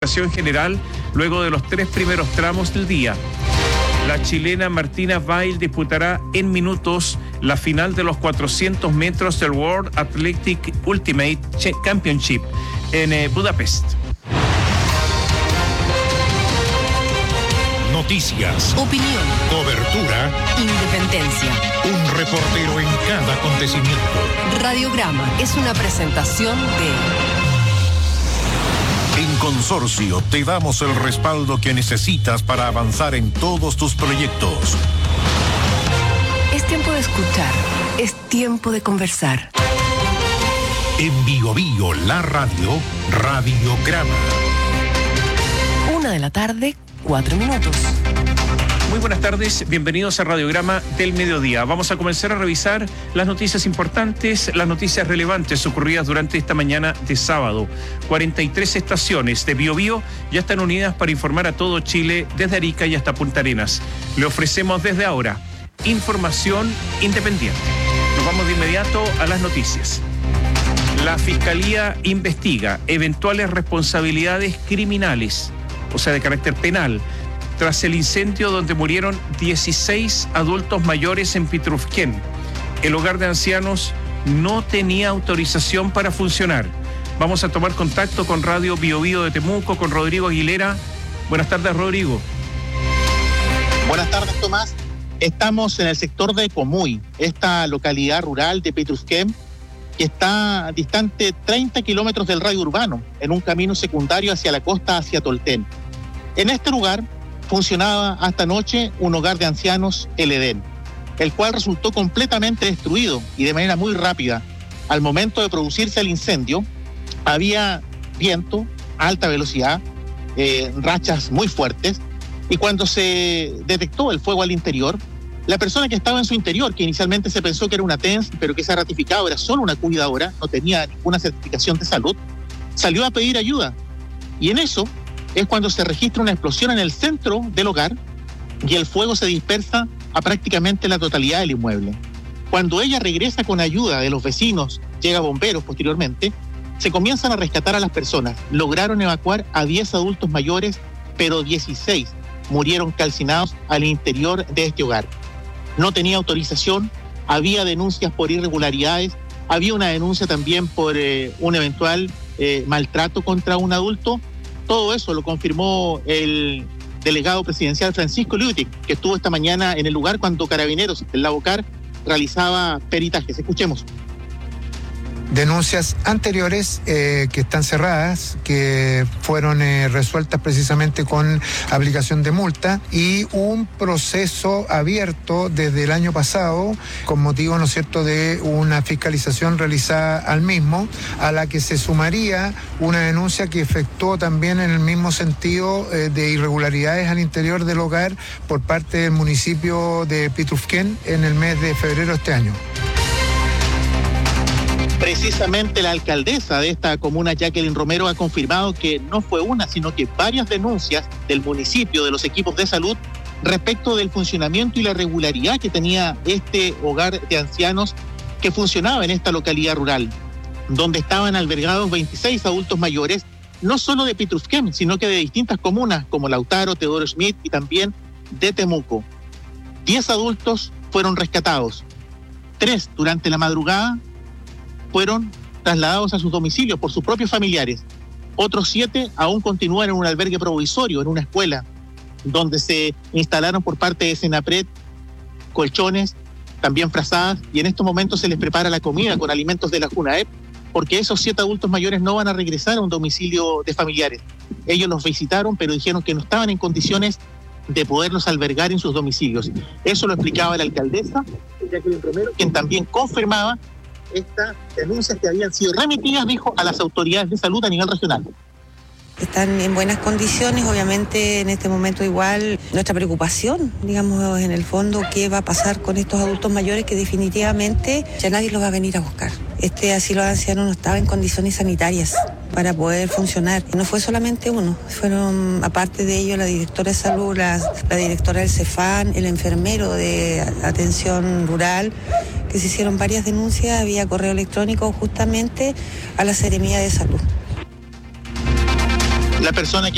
clasificación general luego de los 3 primeros tramos del día. La chilena Martina Weil disputará en minutos la final de los 400 metros del World Athletic Ultimate Championship en Budapest. Noticias, opinión, cobertura, independencia. Un reportero en cada acontecimiento. Radiograma es una presentación de... En Consorcio te damos el respaldo que necesitas para avanzar en todos tus proyectos. Es tiempo de escuchar, es tiempo de conversar. En Bio Bio, la radio, Radiograma. 1:00 PM, 4 minutos. Muy buenas tardes, bienvenidos a Radiograma del Mediodía. Vamos a comenzar a revisar las noticias importantes, las noticias relevantes ocurridas durante esta mañana de sábado. 43 estaciones de Bio Bio ya están unidas para informar a todo Chile desde Arica y hasta Punta Arenas. Le ofrecemos desde ahora información independiente. Nos vamos de inmediato a las noticias. La Fiscalía investiga eventuales responsabilidades criminales, o sea, de carácter penal, tras el incendio donde murieron 16 adultos mayores en Pitrufquén. El hogar de ancianos no tenía autorización para funcionar. Vamos a tomar contacto con Radio Bio Bio de Temuco, con Rodrigo Aguilera. Buenas tardes, Rodrigo. Buenas tardes, Tomás. Estamos en el sector de Comuy, esta localidad rural de Pitrufquén, que está distante 30 kilómetros del radio urbano, en un camino secundario hacia la costa, hacia Tolten. En este lugar funcionaba hasta anoche un hogar de ancianos, El Edén, el cual resultó completamente destruido y de manera muy rápida. Al momento de producirse el incendio, había viento, alta velocidad, rachas muy fuertes, y cuando se detectó el fuego al interior, la persona que estaba en su interior, que inicialmente se pensó que era una TENS, pero que se ha ratificado era solo una cuidadora, no tenía ninguna certificación de salud, salió a pedir ayuda. Y en eso es cuando se registra una explosión en el centro del hogar y el fuego se dispersa a prácticamente la totalidad del inmueble. Cuando ella regresa con ayuda de los vecinos, llega bomberos posteriormente, se comienzan a rescatar a las personas. Lograron evacuar a 10 adultos mayores, pero 16 murieron calcinados al interior de este hogar. No tenía autorización, había denuncias por irregularidades, había una denuncia también por un eventual maltrato contra un adulto. Todo eso lo confirmó el delegado presidencial Francisco Liutic, que estuvo esta mañana en el lugar cuando Carabineros del Labocar realizaba peritajes. Escuchemos. Denuncias anteriores que están cerradas, que fueron resueltas precisamente con aplicación de multa, y un proceso abierto desde el año pasado con motivo, ¿no es cierto?, de una fiscalización realizada al mismo, a la que se sumaría una denuncia que efectuó también en el mismo sentido de irregularidades al interior del hogar por parte del municipio de Pitrufquén en el mes de febrero de este año. Precisamente la alcaldesa de esta comuna, Jacqueline Romero, ha confirmado que no fue una, sino que varias denuncias del municipio, de los equipos de salud, respecto del funcionamiento y la regularidad que tenía este hogar de ancianos que funcionaba en esta localidad rural, donde estaban albergados 26 adultos mayores, no solo de Pitrufquén, sino que de distintas comunas como Lautaro, Teodoro Schmidt y también de Temuco. 10 adultos fueron rescatados. 3 durante la madrugada fueron trasladados a sus domicilios por sus propios familiares. Otros 7 aún continúan en un albergue provisorio, en una escuela, donde se instalaron por parte de Senapred colchones, también frazadas, y en estos momentos se les prepara la comida con alimentos de la Junaep, porque esos 7 adultos mayores no van a regresar a un domicilio de familiares. Ellos los visitaron, pero dijeron que no estaban en condiciones de poderlos albergar en sus domicilios. Eso lo explicaba la alcaldesa, Jacqueline Romero, quien también confirmaba estas denuncias que habían sido remitidas, dijo, a las autoridades de salud a nivel regional. Están en buenas condiciones, obviamente en este momento igual nuestra preocupación, digamos, en el fondo, qué va a pasar con estos adultos mayores que definitivamente ya nadie los va a venir a buscar. Este asilo de ancianos no estaba en condiciones sanitarias para poder funcionar. No fue solamente uno, fueron aparte de ello la directora de salud, la directora del CEFAN, el enfermero de atención rural, que se hicieron varias denuncias vía correo electrónico justamente a la Seremía de Salud. La persona que